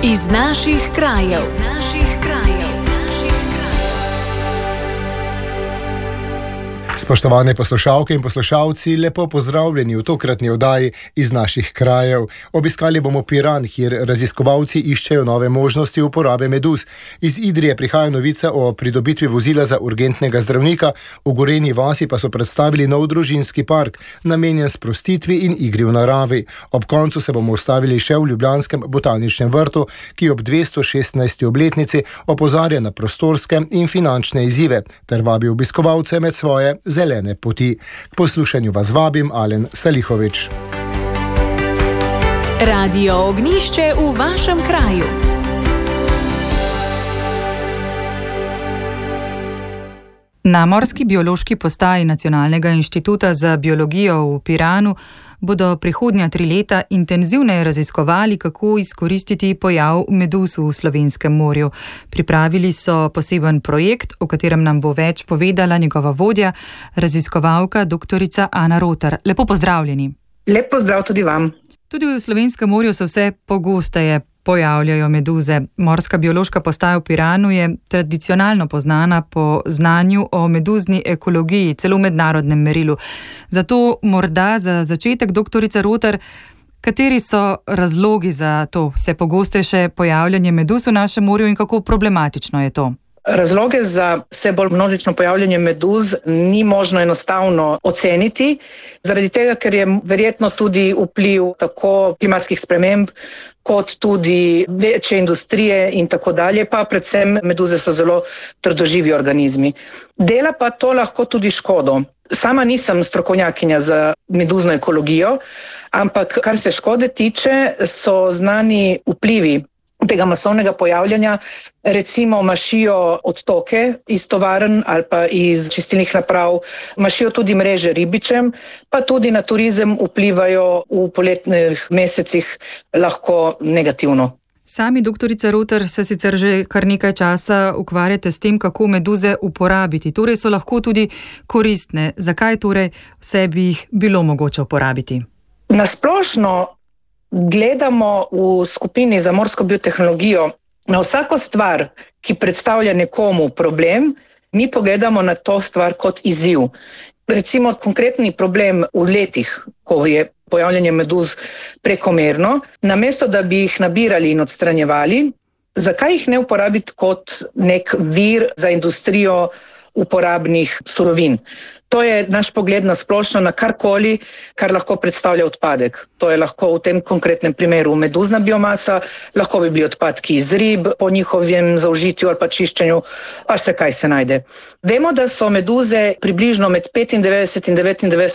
Iz naših krajev. Spoštovane poslušalke in poslušalci, lepo pozdravljeni v tokratni oddaji Iz naših krajev. Obiskali bomo Piran, kjer raziskovalci iščejo nove možnosti uporabe meduz. Iz Idrije prihaja novica o pridobitvi vozila za urgentnega zdravnika, v Gorenji vasi pa so predstavili nov družinski park, namenjen sprostitvi in igri v naravi. Ob koncu se bomo ustavili še v ljubljanskem botaničnem vrtu, ki ob 216. obletnici opozarja na prostorske in finančne izzive, ter vabi obiskovalce med svoje zelene poti. K poslušanju vas vabim, Alen Salihovič. Radio Ognjišče v vašem kraju. Na Morski biološki postaji Nacionalnega inštituta za biologijo v Piranu bodo prihodnja 3 leta intenzivneje raziskovali, kako izkoristiti pojav meduz v slovenskem morju. Pripravili so poseben projekt, o katerem nam bo več povedala njegova vodja, raziskovalka doktorica Ana Rotar. Lepo pozdravljeni. Lep pozdrav tudi vam. Tudi v slovenskem morju se vse pogosteje pojavljajo meduze. Morska biološka postaja v Piranu je tradicionalno poznana po znanju o meduzni ekologiji, celo v mednarodnem merilu. Zato morda za začetek, doktorica Rotar, kateri so razlogi za to vse pogostejše pojavljanje meduz v našem morju in kako problematično je to? Razloge za vse bolj množično pojavljanje meduz ni možno enostavno oceniti, zaradi tega, ker je verjetno tudi vpliv tako klimatskih sprememb, kot tudi večje industrije in tako dalje, pa predvsem meduze so zelo trdoživi organizmi. Dela pa to lahko tudi škodo. Sama nisem strokovnjakinja za meduzno ekologijo, ampak kar se škode tiče, so znani vplivi tega masovnega pojavljanja, recimo mašijo odtoke iz tovarn ali pa iz čistilnih naprav, mašijo tudi mreže ribičem, pa tudi na turizem vplivajo v poletnih mesecih lahko negativno. Sami, doktorica Rotar, se sicer že kar nekaj časa ukvarjate s tem, kako meduze uporabiti. Torej so lahko tudi koristne. Zakaj torej vse bi jih bilo mogoče uporabiti? Na splošno gledamo v skupini za morsko biotehnologijo na vsako stvar, ki predstavlja nekomu problem, mi pogledamo na to stvar kot izziv. Recimo konkretni problem v letih, ko je pojavljanje meduz prekomerno, namesto da bi jih nabirali in odstranjevali, zakaj jih ne uporabiti kot nek vir za industrijo uporabnih surovin? To je naš pogled na splošno na karkoli, kar lahko predstavlja odpadek. To je lahko v tem konkretnem primeru meduzna biomasa, lahko bi bili odpadki iz rib po njihovem zaužitju ali pa čiščenju, pa vse kaj se najde. Vemo, da so meduze približno med 95 in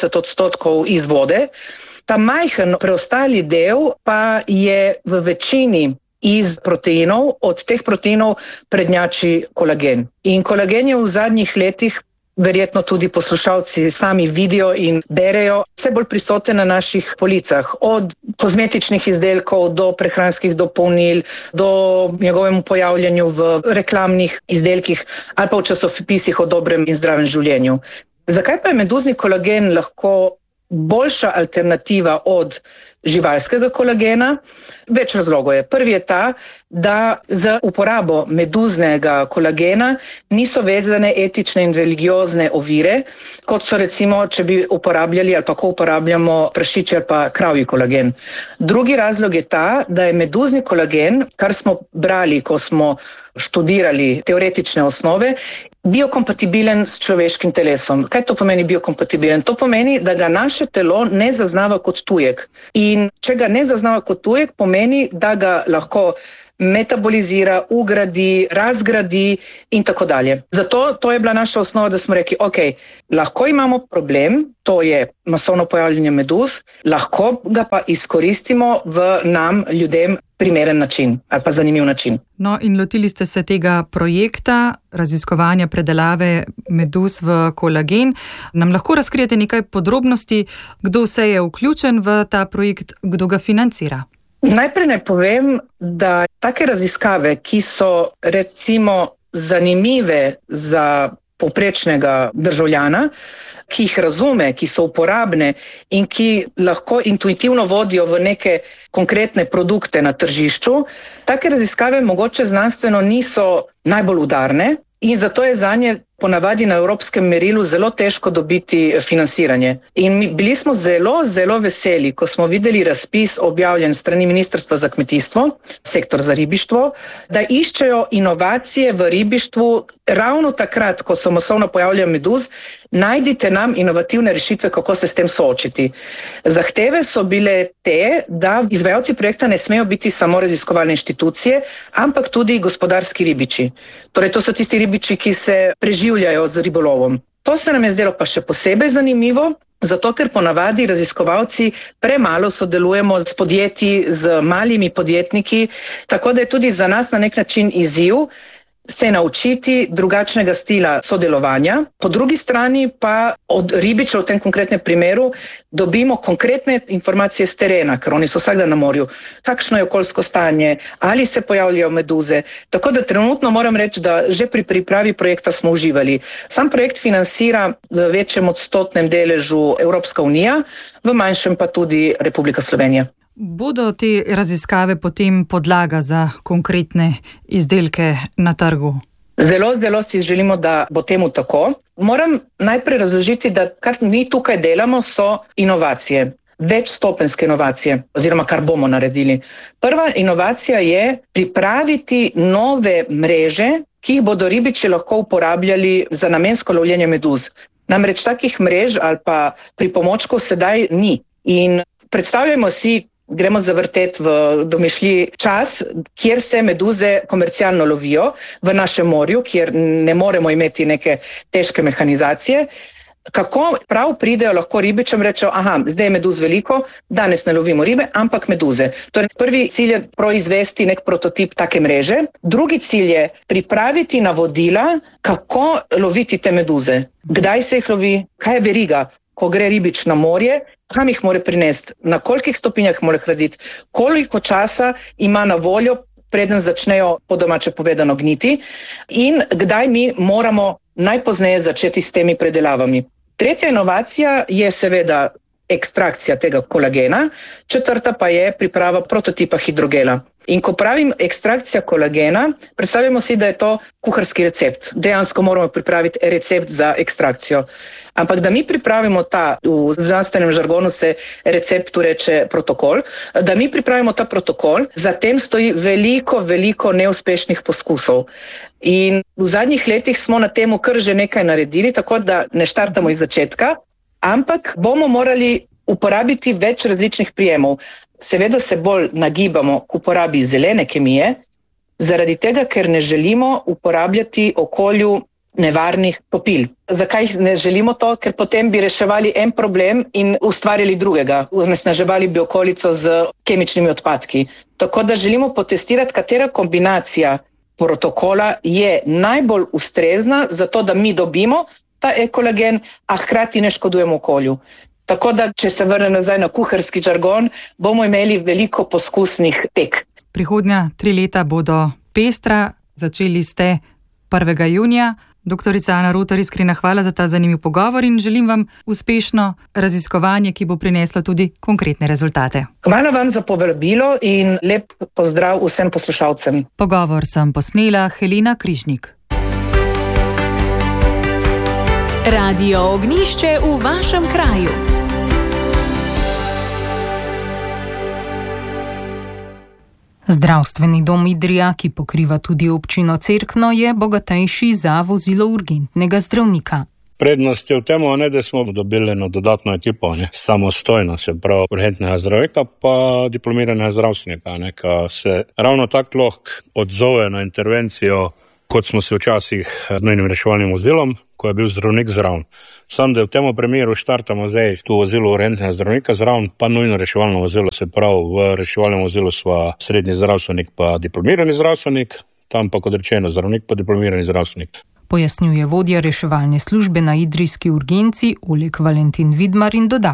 99% iz vode. Ta majhen preostali del pa je v večini iz proteinov, od teh proteinov prednjači kolagen. In kolagen je v zadnjih letih, verjetno tudi poslušalci sami vidijo in berejo, vse bolj prisoten na naših policah, od kozmetičnih izdelkov do prehranskih dopolnil, do njegovemu pojavljanju v reklamnih izdelkih ali pa v časopisih o dobrem in zdravem življenju. Zakaj pa je meduzni kolagen lahko boljša alternativa od živalskega kolagena? Več razlogov je. Prvi je ta, da za uporabo meduznega kolagena niso vezane etične in religiozne ovire, kot so recimo, če bi uporabljali ali pa ko uporabljamo prašičji ali pa kravji kolagen. Drugi razlog je ta, da je meduzni kolagen, kar smo brali, ko smo študirali teoretične osnove, biokompatibilen s človeškim telesom. Kaj to pomeni biokompatibilen? To pomeni, da ga naše telo ne zaznava kot tujek. In če ga ne zaznava kot tujek, pomeni, da ga lahko metabolizira, ugradi, razgradi in tako dalje. Zato to je bila naša osnova, da smo rekli, ok, lahko imamo problem, to je masovno pojavljanje meduz, lahko ga pa izkoristimo v nam, ljudem, primeren način ali pa zanimiv način. No, in lotili ste se tega projekta raziskovanja predelave meduz v kolagen. Nam lahko razkrijete nekaj podrobnosti, kdo vse je vključen v ta projekt, kdo ga financira? Najprej naj povem, da take raziskave, ki so recimo zanimive za povprečnega državljana, ki jih razume, ki so uporabne in ki lahko intuitivno vodijo v neke konkretne produkte na tržišču, take raziskave mogoče znanstveno niso najbolj udarne in zato je zanje ponavadi na evropskem merilu zelo težko dobiti financiranje. In bili smo zelo, zelo veseli, ko smo videli razpis objavljen strani Ministrstva za kmetijstvo, sektor za ribištvo, da iščejo inovacije v ribištvu ravno takrat, ko so masovno pojavljajo meduz, najdite nam inovativne rešitve, kako se s tem soočiti. Zahteve so bile te, da izvajalci projekta ne smejo biti samo raziskovalne inštitucije, ampak tudi gospodarski ribiči. Torej, to so tisti ribiči, ki se preživljajo z ribolovom. To se nam je zdelo pa še posebej zanimivo, zato ker ponavadi raziskovalci premalo sodelujemo s podjetji, z malimi podjetniki, tako da je tudi za nas na nek način izziv se naučiti drugačnega stila sodelovanja. Po drugi strani pa od ribičev v tem konkretnem primeru dobimo konkretne informacije z terena, ker oni so vsak dan na morju. Kakšno je okoljsko stanje, ali se pojavljajo meduze. Tako da trenutno moram reči, da že pri pripravi projekta smo uživali. Sam projekt financira v večjem odstotnem deležu Evropska unija, v manjšem pa tudi Republika Slovenija. Bodo te raziskave potem podlaga za konkretne izdelke na trgu? Zelo, zelo si želimo, da bo temu tako. Moram najprej razložiti, da kar mi tukaj delamo, so inovacije. Večstopenske inovacije, oziroma kar bomo naredili. Prva inovacija je pripraviti nove mreže, ki jih bodo ribiči lahko uporabljali za namensko lovljenje meduz. Namreč takih mrež ali pa pripomočkov sedaj ni. In predstavljajmo si, gremo zavrteti v domišljiji čas, kjer se meduze komercialno lovijo v našem morju, kjer ne moremo imeti neke težke mehanizacije. Kako prav pridejo lahko ribičem, rečejo, zdaj je meduz veliko, danes ne lovimo ribe, ampak meduze. Torej, prvi cilj je proizvesti nek prototip take mreže. Drugi cilj je pripraviti navodila, kako loviti te meduze. Kdaj se jih lovi, kaj je veriga, ko gre ribič na morje, kam jih mora prinesti, na kolikih stopinjah mora hladiti, koliko časa ima na voljo, preden začnejo po domače povedano gniti in kdaj mi moramo najpozneje začeti s temi predelavami. Tretja inovacija je seveda ekstrakcija tega kolagena, četrta pa je priprava prototipa hidrogela. In ko pravim ekstrakcija kolagena, predstavljamo si, da je to kuharski recept. Dejansko moramo pripraviti recept za ekstrakcijo. Ampak da mi pripravimo v znanstvenem žargonu se receptu reče protokol, da mi pripravimo ta protokol, za tem stoji veliko, veliko neuspešnih poskusov. In v zadnjih letih smo na temu kar že nekaj naredili, tako da ne štartamo iz začetka, ampak bomo morali uporabiti več različnih prijemov. Seveda se bolj nagibamo k uporabi zelene kemije, zaradi tega, ker ne želimo uporabljati okolju nevarnih topil. Zakaj ne želimo to? Ker potem bi reševali en problem in ustvarili drugega. Onesnaževali bi okolico z kemičnimi odpadki. Tako da želimo potestirati, katera kombinacija protokola je najbolj ustrezna za to, da mi dobimo ta ekolagen, a hkrati ne škodujemo okolju. Tako da, če se vrnem nazaj na kuharski žargon, bomo imeli veliko poskusnih pek. Prihodnja 3 leta bodo pestra, začeli ste 1. junija. Doktorica Ana Rotar, iskrena hvala za ta zanimiv pogovor in želim vam uspešno raziskovanje, ki bo prineslo tudi konkretne rezultate. Hvala vam za povabilo in lep pozdrav vsem poslušalcem. Pogovor sem posnela Helena Križnik. Radio Ognjišče v vašem kraju. Zdravstveni dom Idrija, ki pokriva tudi občino Cerkno, je bogatejši za vozilo urgentnega zdravnika. Prednost je v tem, da smo dobili eno dodatno ekipo, samostojno, se pravi urgentnega zdravnika, pa diplomiranega zdravstvenika, ki se ravno tako lahko odzove na intervencijo, kot smo se včasih nujnim reševalnim vozilom, ko je bil zdravnik zraven. Sam, da v tem primeru štartamo zdaj tu vozilo urgentnega zdravnika zraven, pa nujno reševalno vozilo, se pravi v reševalnem vozilu sva srednji zdravstvenik pa diplomirani zdravstvenik, tam pa kot rečeno zdravnik pa diplomirani zdravstvenik. Pojasnjuje vodja reševalne službe na idrijski urgenci Oleg Valentin Vidmar in dodaja.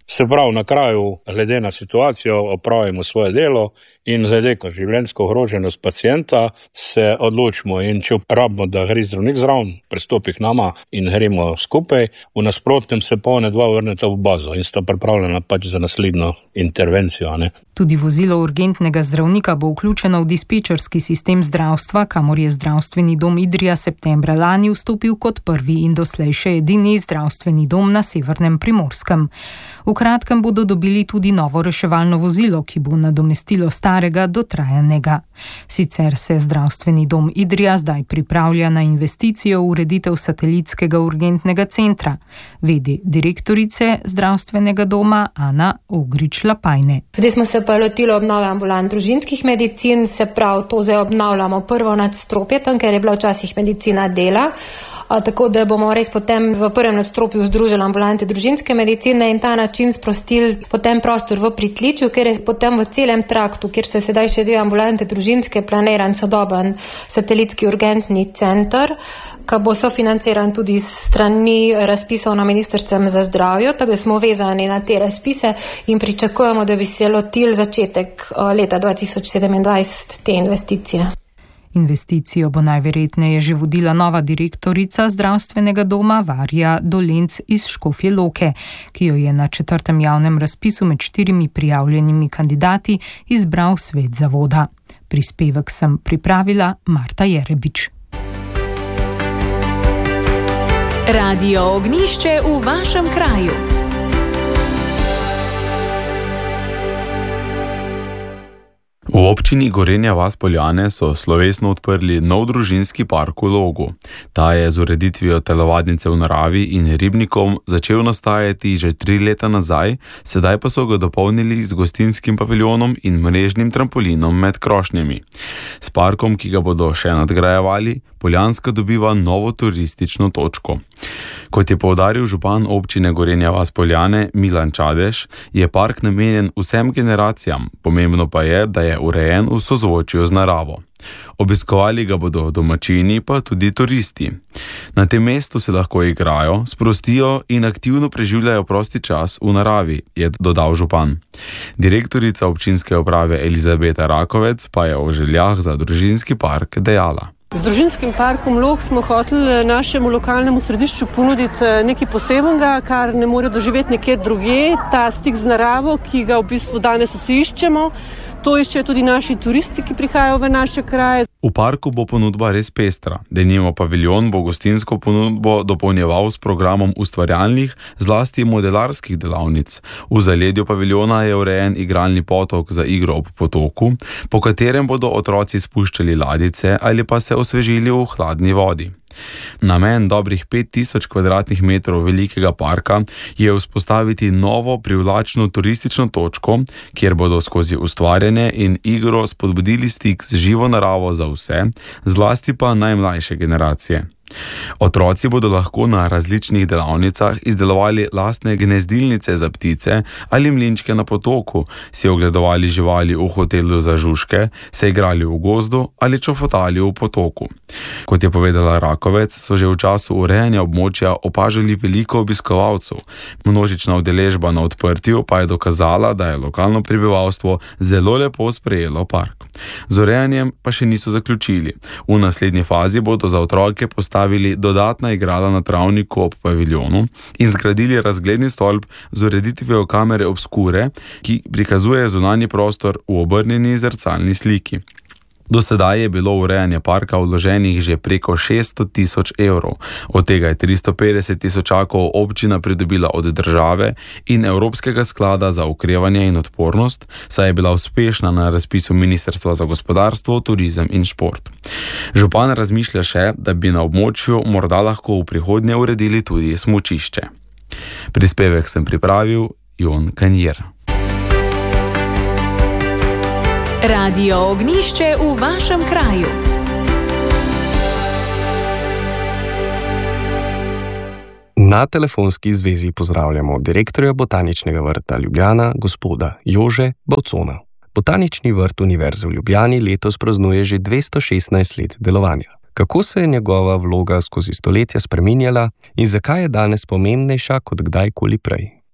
Se pravi, na kraju, glede na situacijo, opravimo svoje delo in glede na življenjsko ogroženost pacienta se odločimo. In če rabimo, da gre zdravnik zraven, pristopi k nama in gremo skupaj, v nasprotnem se pa one dva vrneta v bazo in sta pripravljena pač za naslednjo intervencijo. Ne? Tudi vozilo urgentnega zdravnika bo vključeno v dispečerski sistem zdravstva, kamor je zdravstveni dom Idrija septembra lani vstopil kot prvi in doslej še edini zdravstveni dom na severnem Primorskem. V kratkem bodo dobili tudi novo reševalno vozilo, ki bo nadomestilo starega dotrajanega. Sicer se zdravstveni dom Idrija zdaj pripravlja na investicijo v ureditev satelitskega urgentnega centra, vedi direktorice zdravstvenega doma Ana Ogrič-Lapajne. Zdaj smo se pa lotili obnove ambulant družinskih medicin, se pravi, to zdaj obnavljamo prvo nadstropje, tam, ker je bila včasih medicina dela, tako da bomo res potem v prvem nadstropju združili ambulante družinske medicine in ta način sprostili potem prostor v pritličju, ker je potem v celem traktu, kjer se sedaj še dve ambulante družinske, planiran sodoben satelitski urgentni center, ki bo sofinanciran tudi strani razpisov na Ministrstvu za zdravje, tako da smo vezani na te razpise in pričakujemo, da bi se lotili začetek leta 2027 te investicije. Investicijo bo najverjetneje že vodila nova direktorica zdravstvenega doma Varja Dolenc iz Škofje Loke, ki jo je na 4. javnem razpisu med 4 prijavljenimi kandidati izbral svet zavoda. Prispevek sem pripravila Marta Jerebič. Radio Ognjišče v vašem kraju. V občini Gorenja vas Poljane so slovesno odprli nov družinski park v Logu. Ta je z ureditvijo telovadnice v naravi in ribnikom začel nastajati že 3 leta nazaj, sedaj pa so ga dopolnili z gostinskim paviljonom in mrežnim trampolinom med krošnjami. S parkom, ki ga bodo še nadgrajevali, Poljanska dobiva novo turistično točko. Kot je poudaril župan občine Gorenja vas Poljane Milan Čadež, je park namenjen vsem generacijam, pomembno pa je, da je urejen v sozvočju z naravo. Obiskovali ga bodo domačini, pa tudi turisti. Na tem mestu se lahko igrajo, sprostijo in aktivno preživljajo prosti čas v naravi, je dodal župan. Direktorica občinske uprave Elizabeta Rakovec pa je o željah za družinski park dejala. Z družinskim parkom Log smo hoteli našemu lokalnemu središču ponuditi nekaj posebnega, kar ne more doživeti nekje drugje, ta stik z naravo, ki ga v bistvu danes vsi iščemo. To iščejo tudi naši turisti, ki prihajajo v naše kraje. V parku bo ponudba res pestra. Denimo paviljon bo gostinsko ponudbo dopolnjeval s programom ustvarjalnih, zlasti modelarskih delavnic. V zaledju paviljona je urejen igralni potok za igro ob potoku, po katerem bodo otroci spuščali ladice ali pa se osvežili v hladni vodi. Namen dobrih 5000 kvadratnih metrov velikega parka je vzpostaviti novo privlačno turistično točko, kjer bodo skozi ustvarjanje in igro spodbudili stik z živo naravo za vse, zlasti pa najmlajše generacije. Otroci bodo lahko na različnih delavnicah izdelovali lastne gnezdilnice za ptice ali mlinčke na potoku, si ogledovali živali v hotelu za žužke, se igrali v gozdu ali čofotali v potoku. Kot je povedala Rakovec, so že v času urejanja območja opažali veliko obiskovalcev. Množična udeležba na odprtju pa je dokazala, da je lokalno prebivalstvo zelo lepo sprejelo park. Z urejanjem pa še niso zaključili. V naslednji fazi bodo za otroke postavili dodatna igrala na travniku ob paviljonu in zgradili razgledni stolp z ureditvijo kamere obskure, ki prikazuje zunanji prostor v obrnjeni zrcalni sliki. Do sedaj je bilo v urejanje parka vloženih že preko 600 000 evrov, od tega je 350 000 občina pridobila od države in Evropskega sklada za okrevanje in odpornost, saj je bila uspešna na razpisu Ministrstva za gospodarstvo, turizem in šport. Župan razmišlja še, da bi na območju morda lahko v prihodnje uredili tudi smučišče. Prispevek sem pripravil Jon Kanjer. Radio Ognjišče v vašem kraju. Na telefonski zvezi pozdravljamo direktorja Botaničnega vrta Ljubljana, gospoda Jože Bavcona. Botanični vrt Univerze v Ljubljani letos praznuje že 216 let delovanja. Kako se je njegova vloga skozi stoletja spreminjala in zakaj je danes pomembnejša kot kdajkoli prej?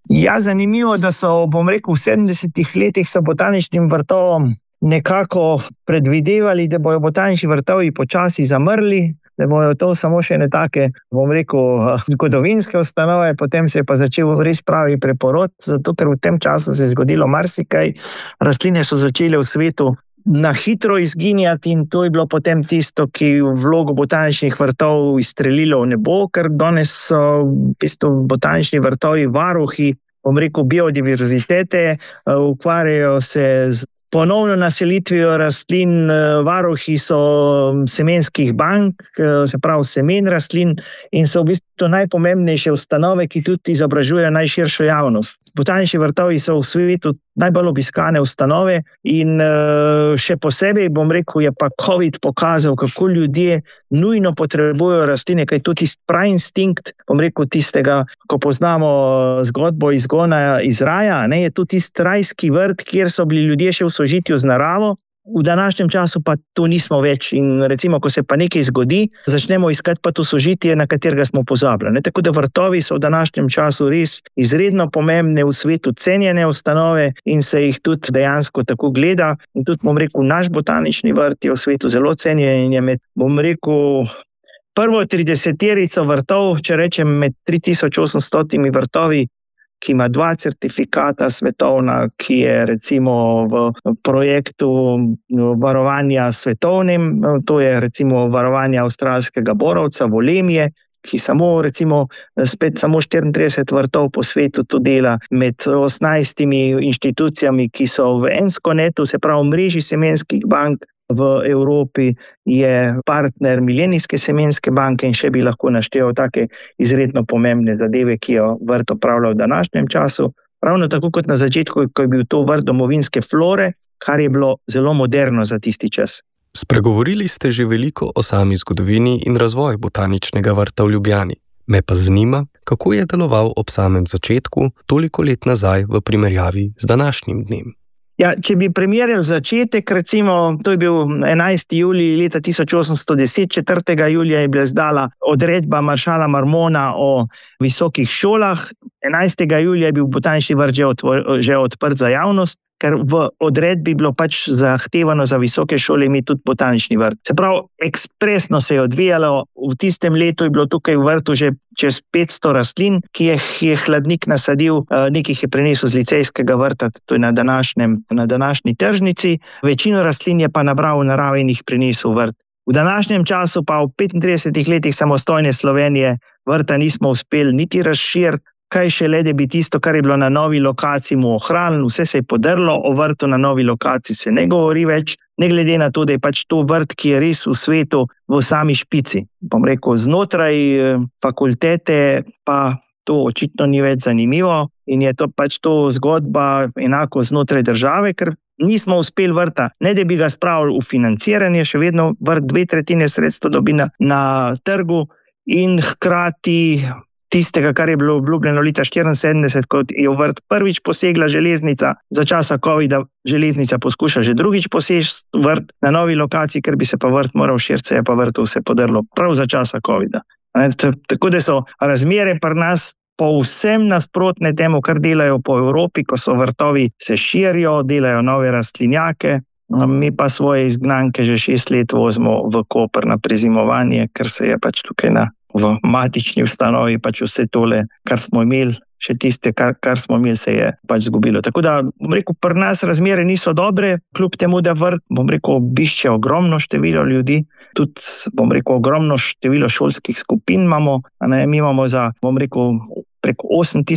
Ja, zanimivo, da so, bom rekel, v 70-ih letih so botaničnim vrtovom nekako predvidevali, da bojo botanični vrtovi počasi zamrli, da bojo to samo še ne take, bom rekel, zgodovinske ustanove, potem se je pa začel res pravi preporod, zato ker v tem času se je zgodilo marsikaj, rastline so začele v svetu na hitro izginjati in to je bilo potem tisto, ki vlogo botaničnih vrtov izstrelilo v nebo, ker danes so v bistvu botanični vrtovi varuhi, bom rekel, biodiverzitete, ukvarjajo se z ponovno naselitvijo rastlin, varuhi so semenskih bank, se pravi semen rastlin in so v bistvu najpomembnejše ustanove, ki tudi izobražujejo najširšo javnost. Botanični vrtovi so v svetu najbolj obiskane ustanove in še posebej, bom rekel, je pa COVID pokazal, kako ljudje nujno potrebujejo rastline, kaj tudi pravi instinkt, bom rekel, tistega, ko poznamo zgodbo izgona iz raja, je tudi tisti rajski vrt, kjer so bili ljudje še v sožitju z naravo. V današnjem času pa tu nismo več in recimo, ko se pa nekaj zgodi, začnemo iskati pa to sožitje, na katerega smo pozabili. Tako da vrtovi so v današnjem času res izredno pomembne, v svetu cenjene ustanove in se jih tudi dejansko tako gleda. In tudi, bom rekel, naš botanični vrt je v svetu zelo cenjen in je med, bom rekel, prvo 30-terico vrtov, če rečem med 3800 vrtovi, ki ima 2 certifikata svetovna, ki je recimo v projektu varovanja svetovnem, to je recimo varovanja avstralskega borovca, volemije, ki samo 34 vrtov po svetu to dela med 18 inštitucijami, ki so v Enskonetu, se pravi mreži semenskih bank, v Evropi je partner Milenijske semenske banke in še bi lahko naštel take izredno pomembne zadeve, ki jo vrt opravlja v današnjem času. Ravno tako kot na začetku, ko je bil to vrt domovinske flore, kar je bilo zelo moderno za tisti čas. Spregovorili ste že veliko o sami zgodovini in razvoju botaničnega vrta v Ljubljani. Me pa zanima, kako je deloval ob samem začetku, toliko let nazaj v primerjavi z današnjim dnem. Ja, če bi primerjali začetek, recimo, to je bil 11. julij leta 1810, 4. julija je bila izdala odredba maršala Marmona o visokih šolah, 11. julija je bil botanični vrt že odprt za javnost, ker v odredbi bilo pač zahtevano za visoke šole imeti tudi botanični vrt. Se pravi, ekspresno se je odvijalo, v tistem letu je bilo tukaj v vrtu že čez 500 rastlin, ki je hladnik nasadil, nekih je prinesel z licejskega vrta, to je na današnji tržnici, večino rastlin je pa nabral v naravi in jih prinesel vrt. V današnjem času pa v 35 letih samostojne Slovenije vrta nismo uspeli niti razširiti, kaj šele, da bi tisto, kar je bilo na novi lokaciji, mu ohranili, vse se je podrlo, o vrtu na novi lokaciji se ne govori več, ne glede na to, da je pač to vrt, ki je res v svetu v sami špici. Bom rekel, znotraj fakultete pa to očitno ni več zanimivo in je to pač to zgodba enako znotraj države, ker nismo uspeli vrta, ne da bi ga spravili v financiranje, še vedno vrt 2/3 sredstva dobi na trgu in hkrati tistega, kar je bilo obljubljeno leta 1974, kot je v vrt prvič posegla železnica, za časa COVID-a železnica poskuša že drugič poseči vrt na novi lokaciji, ker bi se pa vrt moral širiti, se je pa vrtu vse podrlo prav za časa COVID-a. Tako da so razmere pri nas povsem nasprotne temu, kar delajo po Evropi, ko so vrtovi se širijo, delajo nove rastlinjake, mi pa svoje izgnanke že 6 let vozimo v Koper na prezimovanje, ker se je pač tukaj v matični ustanovi pač vse tole, kar smo imeli, še tiste, kar smo imeli, se je pač zgubilo. Tako da, bom rekel, pri nas razmere niso dobre, kljub temu, da vrt, bom rekel, obišče ogromno število ljudi, tudi, bom rekel, ogromno število šolskih skupin imamo, mi imamo za, bom rekel, preko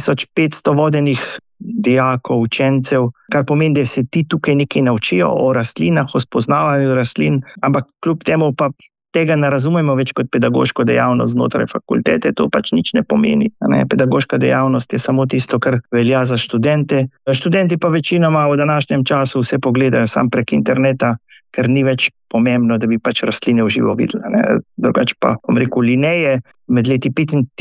8500 vodenih dijakov, učencev, kar pomeni, da se ti tukaj nekaj naučijo o rastlinah, o spoznavanju rastlin, ampak kljub temu pa tega ne razumemo več kot pedagoško dejavnost znotraj fakultete, to pač nič ne pomeni. Pedagoška dejavnost je samo tisto, kar velja za študente. Študenti pa večinoma v današnjem času vse pogledajo sam prek interneta, ker ni več pomembno, da bi pač rastline v živo videli. Drugače pa, bom rekel, Lineje med leti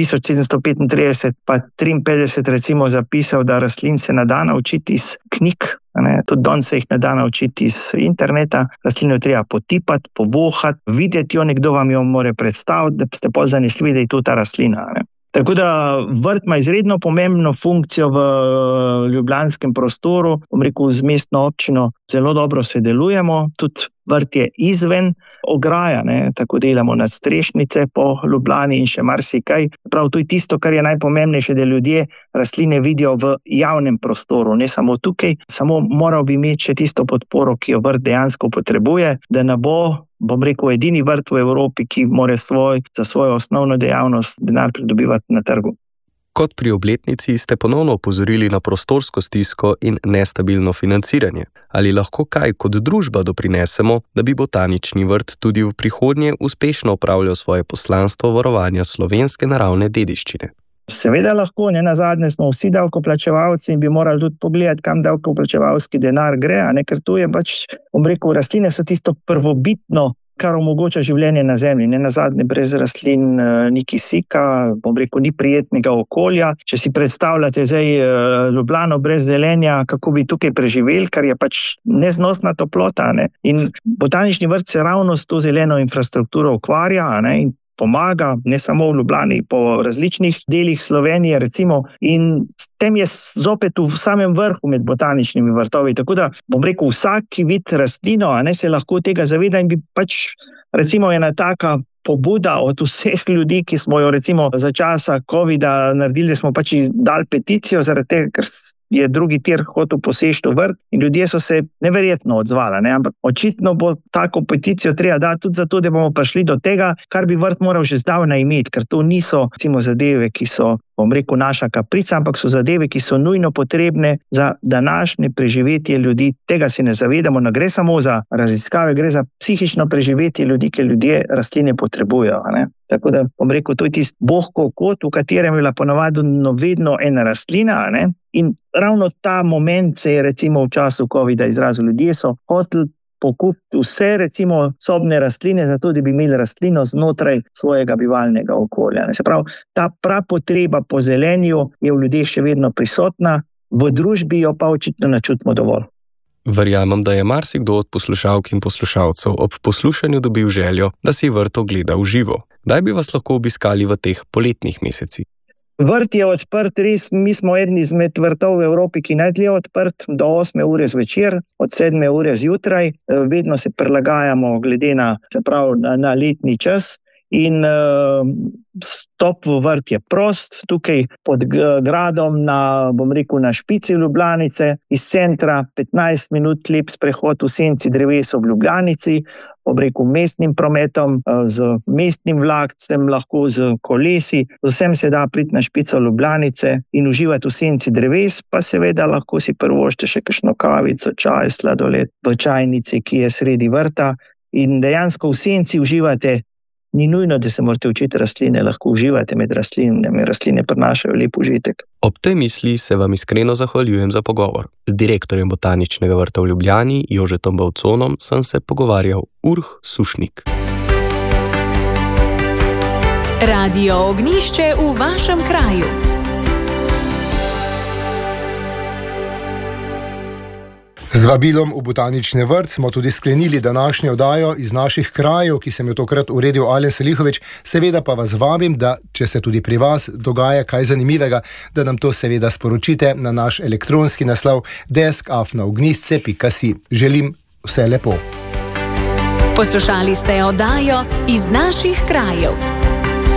1735 pa 53 recimo zapisal, da rastlin se ne da naučiti iz knjig, tudi danes se jih ne da naučiti iz interneta, rastline jo treba potipati, povohati, videti jo, nekdo vam jo mora predstaviti, da ste bolj zanesljivi, da je to ta rastlina. Tako da vrt ima izredno pomembno funkcijo v ljubljanskem prostoru, z mestno občino zelo dobro sodelujemo, tudi vrt je izven ograja, tako delamo nadstrešnice po Ljubljani in še marsikaj. Prav to je tisto, kar je najpomembnejše, da ljudje rastline vidijo v javnem prostoru, ne samo tukaj, samo moral bi imeti še tisto podporo, ki jo vrt dejansko potrebuje, da ne bo, edini vrt v Evropi, ki mora za svojo osnovno dejavnost denar pridobivati na trgu. Kot pri obletnici ste ponovno opozorili na prostorsko stisko in nestabilno financiranje. Ali lahko kaj kot družba doprinesemo, da bi botanični vrt tudi v prihodnje uspešno opravljal svoje poslanstvo varovanja slovenske naravne dediščine? Seveda lahko, nenazadnje smo vsi davkoplačevalci in bi morali tudi pogledati, kam davkoplačevalski denar gre, ker tu je rastline so tisto prvobitno, kar omogoča življenje na zemlji. Nenazadnje brez rastlin ni kisika, ni prijetnega okolja. Če si predstavljate zdaj Ljubljano brez zelenja, kako bi tukaj preživeli, kar je neznosna toplota. In botanični vrt se ravno s to zeleno infrastrukturo ukvarja in pomaga, ne samo v Ljubljani, po različnih delih Slovenije, recimo, in s tem je zopet v samem vrhu med botaničnimi vrtovi. Tako da, vsak, ki vidi rastlino, se lahko tega zaveda in bi recimo ena taka pobuda od vseh ljudi, ki smo jo recimo za časa COVID-a naredili, smo dali peticijo, zaradi tega, ker je drugi tir hotel poseči v vrt in ljudje so se neverjetno odzvali. Ampak očitno bo tako peticijo treba dati tudi zato, da bomo prišli do tega, kar bi vrt moral že zdavnaj imeti, ker to niso recimo zadeve, ki so, naša kaprica, ampak so zadeve, ki so nujno potrebne za današnje preživetje ljudi. Tega si ne zavedamo, ne gre samo za raziskave, gre za psihično preživetje ljudi, ki ljudje rastline potrebujejo. Tako da, to je tisti bohkov kot, v katerem je bila ponavadi vedno ena rastlina, in ravno ta moment se je recimo v času COVID-a izrazil. Ljudje so hoteli pokupiti vse recimo sobne rastline, zato da bi imeli rastlino znotraj svojega bivalnega okolja. Se pravi, ta potreba po zelenju je v ljudeh še vedno prisotna, v družbi jo pa očitno ne čutimo dovolj. Verjamem, da je marsikdo od poslušalk in poslušalcev ob poslušanju dobil željo, da si vrt ogleda v živo. Kdaj bi vas lahko obiskali v teh poletnih mesecih? Vrt je odprt, res, mi smo eni izmed vrtov v Evropi, ki najdlje odprt do 8 ure zvečer, od 7 ure zjutraj. Vedno se prilagajamo glede na letni čas. In stop v vrt je prost, tukaj pod gradom na špici Ljubljanice, iz centra 15 minut lep sprehod v senci dreves ob Ljubljanici, mestnim prometom, z mestnim vlakcem, lahko z kolesi, z vsem se da priti na špico Ljubljanice in uživati v senci dreves, pa seveda lahko si privoščite še kakšno kavico, čaj, sladoled v čajnici, ki je sredi vrta, in dejansko v senci uživate. Ni nujno, da se morate učiti rastline, lahko uživate med rastlinami, rastline prinašajo lep užitek. Ob tej misli se vam iskreno zahvaljujem za pogovor. Z direktorjem Botaničnega vrta v Ljubljani, Jožetom Bavconom, sem se pogovarjal Urh Sušnik. Radio Ognjišče v vašem kraju. Z vabilom v botanični vrt smo tudi sklenili današnjo oddajo iz naših krajev, ki sem jo tokrat uredil Alen Selihovič. Seveda pa vas vabim, da če se tudi pri vas dogaja kaj zanimivega, da nam to seveda sporočite na naš elektronski naslov desk@ognjišče.si. Želim vse lepo. Poslušali ste oddajo iz naših krajev.